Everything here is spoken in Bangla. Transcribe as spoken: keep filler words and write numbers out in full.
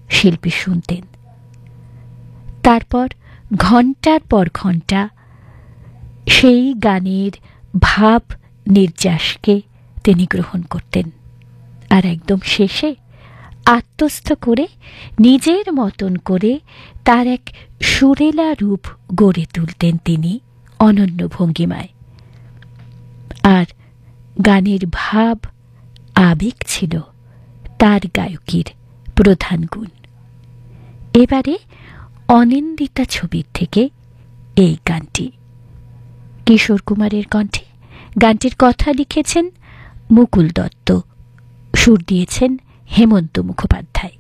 শিল্পী শুনতেন। তারপর ঘন্টার পর ঘন্টা সেই গানের ভাব নির্যাসকে তিনি গ্রহণ করতেন, আর একদম শেষে আত্মস্থ করে নিজের মতন করে তার এক সুরেলা রূপ গড়ে তুলতেন তিনি অনন্য ভঙ্গিমায়। আর গানের ভাব আবেগ ছিল তার গায়কীর প্রধান গুণ। এবারে অনিন্দিতা ছবির থেকে এই গানটি, কিশোর কুমারের কণ্ঠে। গানটির কথা লিখেছেন মুকুল দত্ত, সুর দিয়েছেন হেমন্ত মুখোপাধ্যায়।